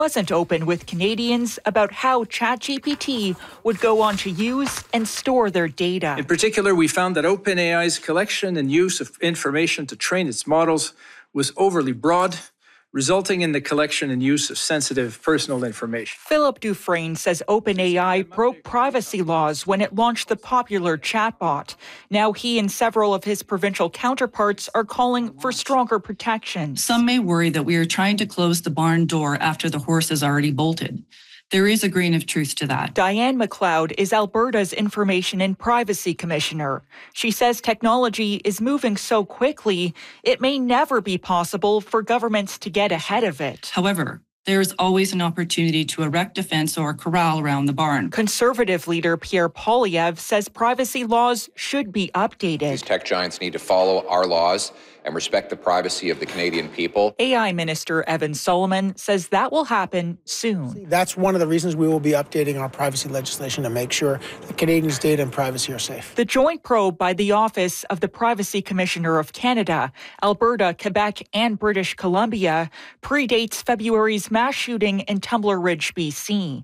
Wasn't open with Canadians about how ChatGPT would go on to use and store their data. In particular, we found that OpenAI's collection and use of information to train its models was overly broad, resulting in the collection and use of sensitive personal information. Philip Dufresne says OpenAI broke privacy laws when it launched the popular chatbot. Now he and several of his provincial counterparts are calling for stronger protections. Some may worry that we are trying to close the barn door after the horse has already bolted. There is a grain of truth to that. Diane McLeod is Alberta's Information and Privacy Commissioner. She says technology is moving so quickly, it may never be possible for governments to get ahead of it. However, there is always an opportunity to erect a fence or a corral around the barn. Conservative leader Pierre Poilievre says privacy laws should be updated. These tech giants need to follow our laws and respect the privacy of the Canadian people. AI Minister Evan Solomon says that will happen soon. That's one of the reasons we will be updating our privacy legislation to make sure that Canadians' data and privacy are safe. The joint probe by the Office of the Privacy Commissioner of Canada, Alberta, Quebec, and British Columbia predates February's mass shooting in Tumbler Ridge, BC.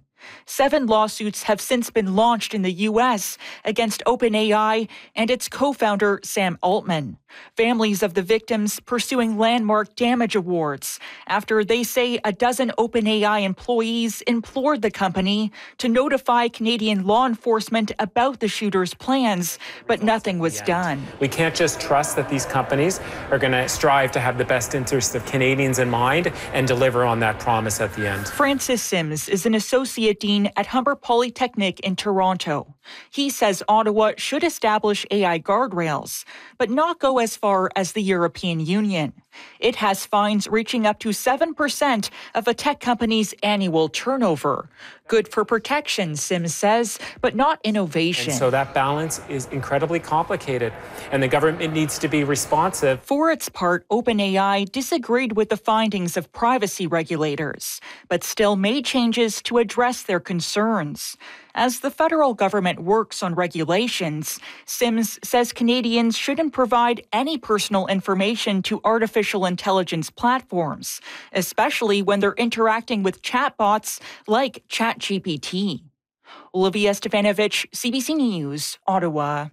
7 lawsuits have since been launched in the U.S. against OpenAI and its co-founder, Sam Altman. Families of the victims pursuing landmark damage awards after they say a dozen OpenAI employees implored the company to notify Canadian law enforcement about the shooter's plans, but nothing was done. We can't just trust that these companies are going to strive to have the best interests of Canadians in mind and deliver on that promise at the end. Francis Sims is an associate dean at Humber Polytechnic in Toronto. He says Ottawa should establish AI guardrails, but not go as far as the European Union. It has fines reaching up to 7% of a tech company's annual turnover. Good for protection, Sims says, but not innovation. And so that balance is incredibly complicated, and the government needs to be responsive. For its part, OpenAI disagreed with the findings of privacy regulators, but still made changes to address their concerns. As the federal government works on regulations, Sims says Canadians shouldn't provide any personal information to artificial intelligence platforms, especially when they're interacting with chatbots like ChatGPT. Olivia Stefanovich, CBC News, Ottawa.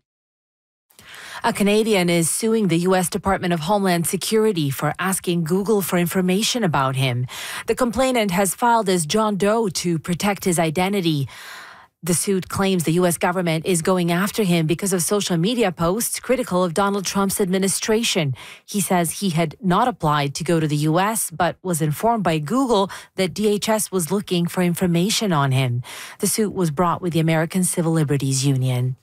A Canadian is suing the U.S. Department of Homeland Security for asking Google for information about him. The complainant has filed as John Doe to protect his identity. The suit claims the U.S. government is going after him because of social media posts critical of Donald Trump's administration. He says he had not applied to go to the U.S., but was informed by Google that DHS was looking for information on him. The suit was brought with the American Civil Liberties Union.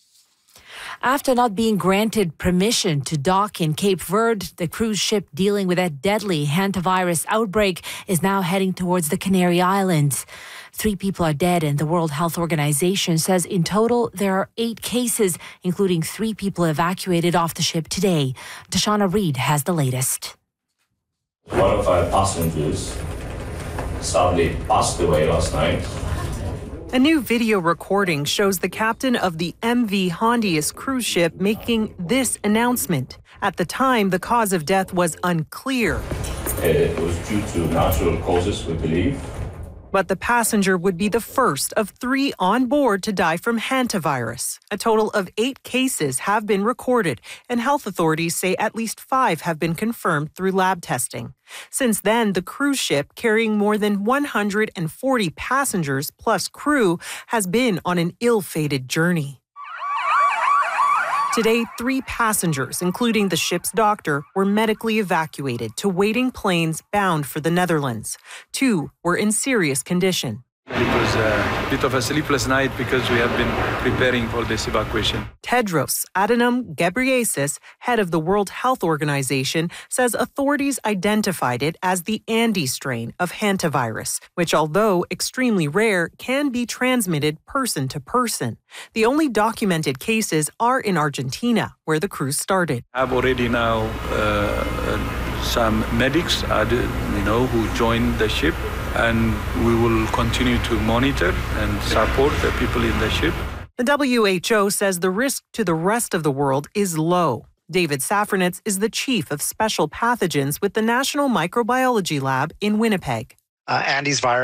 After not being granted permission to dock in Cape Verde, the cruise ship dealing with a deadly hantavirus outbreak is now heading towards the Canary Islands. 3 people are dead, and the World Health Organization says in total there are 8 cases, including 3 people evacuated off the ship today. Deshauna Reed has the latest. One of our passengers sadly passed away last night. A new video recording shows the captain of the MV Hondius cruise ship making this announcement. At the time, the cause of death was unclear. It was due to natural causes, we believe. But the passenger would be the first of 3 on board to die from hantavirus. A total of 8 cases have been recorded, and health authorities say at least 5 have been confirmed through lab testing. Since then, the cruise ship, carrying more than 140 passengers plus crew, has been on an ill-fated journey. Today, 3 passengers, including the ship's doctor, were medically evacuated to waiting planes bound for the Netherlands. 2 were in serious condition. It was a bit of a sleepless night because we have been preparing for this evacuation. Tedros Adhanom Ghebreyesus, head of the World Health Organization, says authorities identified it as the Andes strain of hantavirus, which, although extremely rare, can be transmitted person to person. The only documented cases are in Argentina, where the cruise started. I have already now some medics, who joined the ship, and we will continue to monitor and support the people in the ship. The WHO says the risk to the rest of the world is low. David Safranitz is the chief of special pathogens with the National Microbiology Lab in Winnipeg. Andes virus